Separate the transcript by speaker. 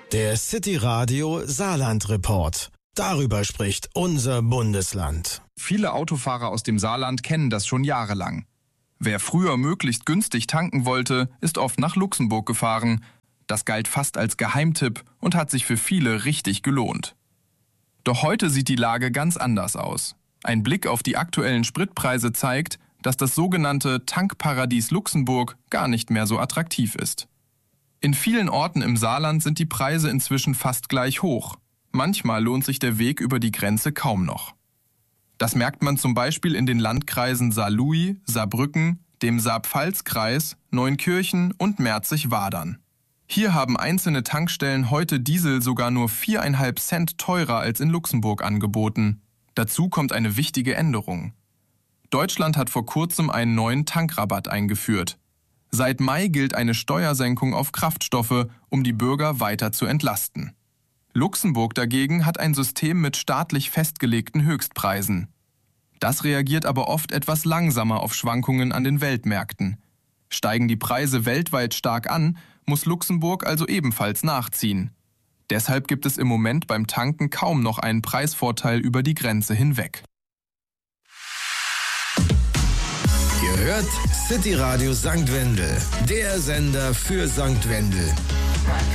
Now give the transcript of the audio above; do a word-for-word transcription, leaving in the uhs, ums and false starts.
Speaker 1: Der City Radio Saarland Report. Darüber spricht unser Bundesland.
Speaker 2: Viele Autofahrer aus dem Saarland kennen das schon jahrelang. Wer früher möglichst günstig tanken wollte, ist oft nach Luxemburg gefahren. Das galt fast als Geheimtipp und hat sich für viele richtig gelohnt. Doch heute sieht die Lage ganz anders aus. Ein Blick auf die aktuellen Spritpreise zeigt, dass das sogenannte Tankparadies Luxemburg gar nicht mehr so attraktiv ist. In vielen Orten im Saarland sind die Preise inzwischen fast gleich hoch. Manchmal lohnt sich der Weg über die Grenze kaum noch. Das merkt man zum Beispiel in den Landkreisen Saarlouis, Saarbrücken, dem Saar-Pfalz-Kreis, Neunkirchen und Merzig-Wadern. Hier haben einzelne Tankstellen heute Diesel sogar nur viereinhalb Cent teurer als in Luxemburg angeboten. Dazu kommt eine wichtige Änderung. Deutschland hat vor kurzem einen neuen Tankrabatt eingeführt. Seit Mai gilt eine Steuersenkung auf Kraftstoffe, um die Bürger weiter zu entlasten. Luxemburg dagegen hat ein System mit staatlich festgelegten Höchstpreisen. Das reagiert aber oft etwas langsamer auf Schwankungen an den Weltmärkten. Steigen die Preise weltweit stark an, muss Luxemburg also ebenfalls nachziehen. Deshalb gibt es im Moment beim Tanken kaum noch einen Preisvorteil über die Grenze hinweg.
Speaker 1: Ihr hört City Radio Sankt Wendel, der Sender für Sankt Wendel.